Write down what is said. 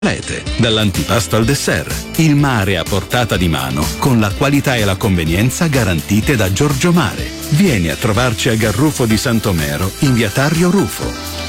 Dall'antipasto al dessert, il mare a portata di mano, con la qualità e la convenienza garantite da Giorgio Mare. Vieni a trovarci a Garrufo di Santomero, in via Tarrio Rufo.